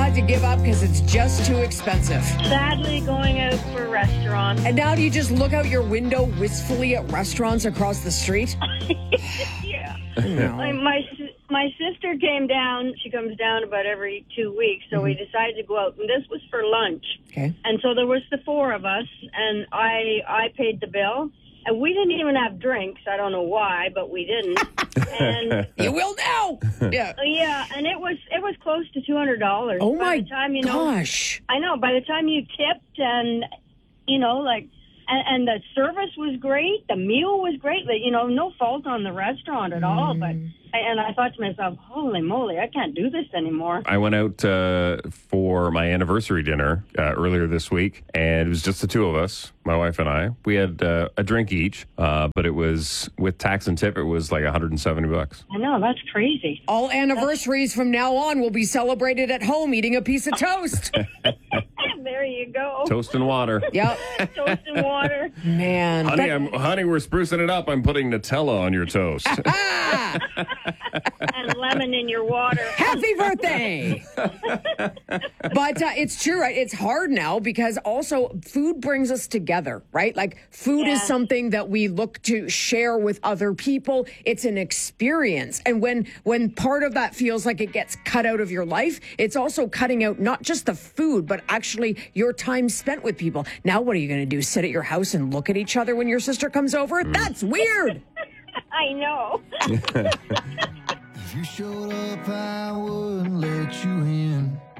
had to give up because it's just too expensive. Sadly, going out for restaurants. And now do you just look out your window wistfully at restaurants across the street? Yeah. No. Like my sister came down. She comes down about every 2 weeks, so we decided to go out. And this was for lunch. Okay. And so there was the four of us, and I paid the bill. And we didn't even have drinks. I don't know why, but we didn't. And You will now. Yeah. yeah, and it was close to $200. Oh by my the time, gosh. I know. By the time you tipped and and the service was great, the meal was great. No fault on the restaurant at all. But I thought to myself, holy moly, I can't do this anymore. I went out for my anniversary dinner earlier this week, and it was just the two of us, my wife and I. We had a drink each, but it was, with tax and tip, it was like $170. I know, that's crazy. All anniversaries from now on will be celebrated at home eating a piece of toast. There you go. Toast and water. Yep. Toast and water. Man. Honey, we're sprucing it up. I'm putting Nutella on your toast. Ah! And lemon in your water. Happy birthday! But it's true, right? It's hard now because also food brings us together, right? Like food is something that we look to share with other people. It's an experience. And when part of that feels like it gets cut out of your life, it's also cutting out not just the food, but actually your time spent with people. Now what are you going to do? Sit at your house and look at each other when your sister comes over? That's weird! I know. If you showed up, I wouldn't let you in.